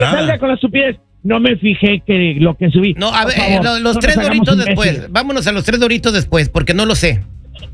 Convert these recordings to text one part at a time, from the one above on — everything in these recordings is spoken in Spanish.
salga con la estupidez. No me fijé que lo que subí. No, a ver, los 3 doritos después. Vámonos a los 3 doritos después, porque no lo sé.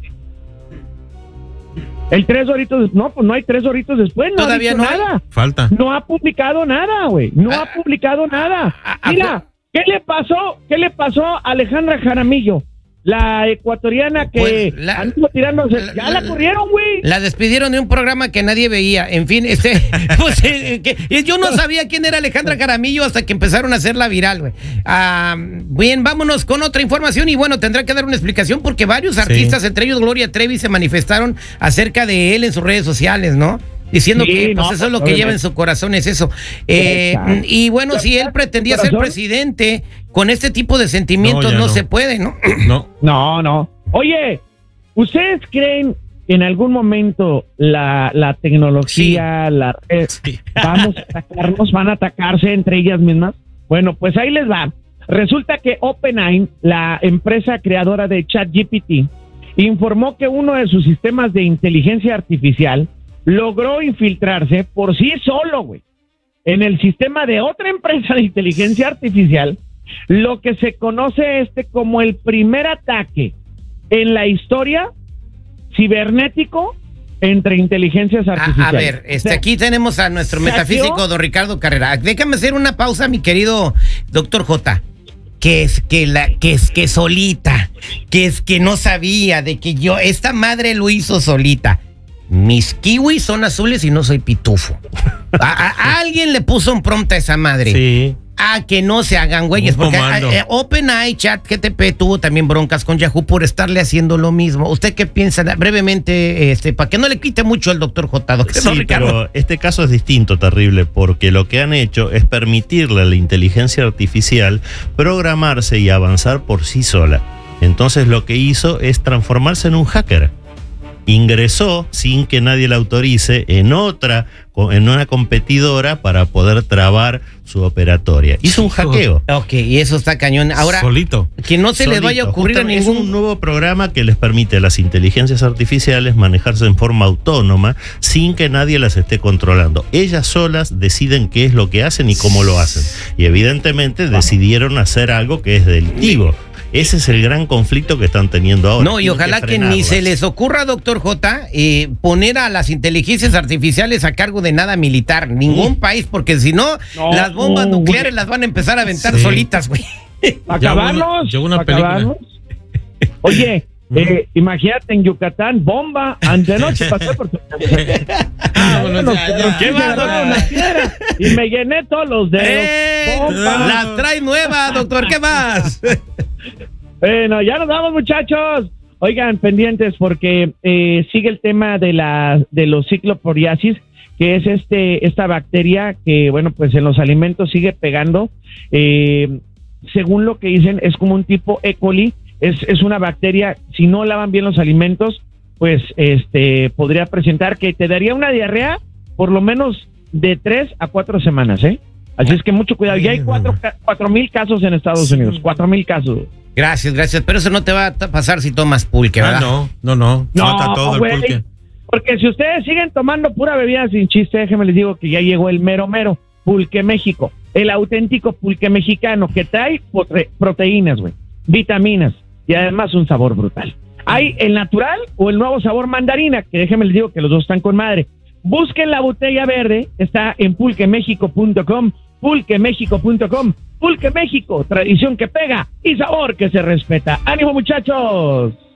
El 3 doritos, no, pues no hay 3 doritos después, no todavía no hay. nada. Falta. No ha publicado nada, güey. No ha publicado nada. Mira, ¿qué le pasó a Alejandra Jaramillo? La ecuatoriana que anduvo tirándose. Ya la corrieron, güey. La despidieron de un programa que nadie veía. En fin, pues, yo no sabía quién era Alejandra Jaramillo hasta que empezaron a hacerla viral, güey. Bien, vámonos con otra información. Y bueno, tendrá que dar una explicación porque varios artistas, entre ellos Gloria Trevi, se manifestaron acerca de él en sus redes sociales, ¿no? Diciendo que pues eso es lo que lleva en su corazón, es eso. Y bueno, si él pretendía ser presidente, con este tipo de sentimientos no se puede, ¿no? No. Oye, ¿ustedes creen que en algún momento la tecnología, las redes, van a atacarse entre ellas mismas? Bueno, pues ahí les va. Resulta que OpenAI, la empresa creadora de ChatGPT, informó que uno de sus sistemas de inteligencia artificial logró infiltrarse por sí solo, güey, en el sistema de otra empresa de inteligencia artificial, lo que se conoce como el primer ataque en la historia cibernético entre inteligencias artificiales. A ver, aquí tenemos a nuestro metafísico don Ricardo Carrera. Déjame hacer una pausa, mi querido doctor J. Que solita, que no sabía de que esta madre lo hizo solita. Mis kiwis son azules y no soy pitufo. A alguien le puso un prompt a esa madre. Sí. Que no se hagan güeyes. Porque OpenAI, ChatGPT tuvo también broncas con Yahoo por estarle haciendo lo mismo. ¿Usted qué piensa? Brevemente, para que no le quite mucho al doctor J. Sí, pero este caso es distinto, terrible, porque lo que han hecho es permitirle a la inteligencia artificial programarse y avanzar por sí sola. Entonces lo que hizo es transformarse en un hacker. Ingresó sin que nadie la autorice en una competidora para poder trabar su operatoria. Hizo un hackeo. Ok, y eso está cañón. Ahora, solito. Que no se le vaya a ocurrir a ningún... Es un nuevo programa que les permite a las inteligencias artificiales manejarse en forma autónoma sin que nadie las esté controlando. Ellas solas deciden qué es lo que hacen y cómo lo hacen. Y evidentemente decidieron hacer algo que es delictivo. Ese es el gran conflicto que están teniendo ahora. No, y ojalá que ni se les ocurra, doctor J, poner a las inteligencias artificiales a cargo de nada militar, ningún país, porque si no, las bombas nucleares las van a empezar a aventar solitas, güey. Acabarnos. Oye, imagínate en Yucatán, bomba, antenoche pasé por tu ¿Qué más? Y me llené todos los dedos. Las trae nuevas, doctor, ¿qué más? Bueno, ya nos vamos, muchachos. Oigan, pendientes porque sigue el tema de los cicloporiasis, que es esta bacteria que, bueno, pues en los alimentos sigue pegando. Según lo que dicen, es como un tipo E. coli. Es una bacteria, si no lavan bien los alimentos, pues podría presentar que te daría una diarrea por lo menos de 3 a 4 semanas, ¿eh? Así es que mucho cuidado. Ya hay 4,000 casos en Estados Unidos. 4,000 casos. Gracias. Pero eso no te va a pasar si tomas pulque, ¿verdad? No. Mata todo el pulque. Porque si ustedes siguen tomando pura bebida sin chiste, déjenme les digo que ya llegó el mero Pulque México. El auténtico pulque mexicano que trae proteínas, güey, vitaminas y además un sabor brutal. Hay el natural o el nuevo sabor mandarina, que déjenme les digo que los dos están con madre. Busquen la botella verde, está en pulquemexico.com. Pulquemexico.com. Pulque México, tradición que pega y sabor que se respeta. ¡Ánimo, muchachos!